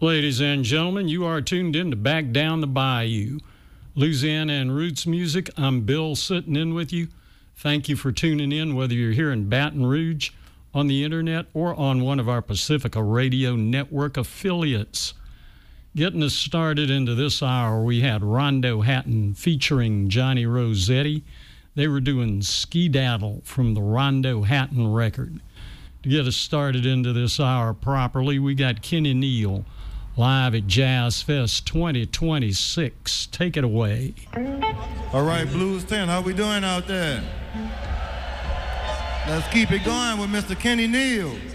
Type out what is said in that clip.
Ladies and gentlemen, you are tuned in to Back Down the Bayou. Louisiana and Roots Music. I'm Bill sitting in with you. Thank you for tuning in, whether you're here in Baton Rouge, on the internet, or on one of our Pacifica Radio Network affiliates. Getting us started into this hour, we had Rondo Hatton featuring Johnny Rossetti. They were doing Ski-Daddle from the Rondo Hatton record. To get us started into this hour properly, we got Kenny Neal live at Jazz Fest 2026. Take it away. All right, Blues 10, how we doing out there? Let's keep it going with Mr. Kenny Neal.